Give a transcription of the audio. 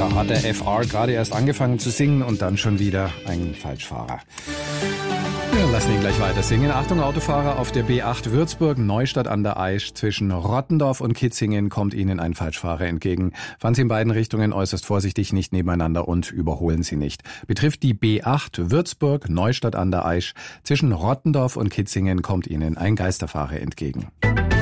Da hat der FR gerade erst angefangen zu singen und dann schon wieder ein Falschfahrer. Wir lassen ihn gleich weiter singen. Achtung, Autofahrer, auf der B8 Würzburg, Neustadt an der Aisch. Zwischen Rottendorf und Kitzingen kommt Ihnen ein Falschfahrer entgegen. Fahren Sie in beiden Richtungen äußerst vorsichtig, nicht nebeneinander und überholen Sie nicht. Betrifft die B8 Würzburg, Neustadt an der Aisch. Zwischen Rottendorf und Kitzingen kommt Ihnen ein Geisterfahrer entgegen.